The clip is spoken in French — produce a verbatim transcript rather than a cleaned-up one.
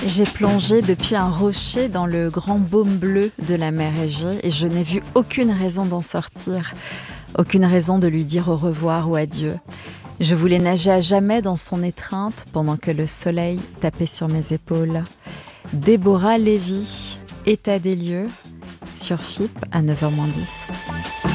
J'ai plongé depuis un rocher dans le grand baume bleu de la mer Égée et je n'ai vu aucune raison d'en sortir, aucune raison de lui dire au revoir ou adieu. Je voulais nager à jamais dans son étreinte pendant que le soleil tapait sur mes épaules. Déborah Lévy, état des lieux, sur F I P à neuf heures moins dix.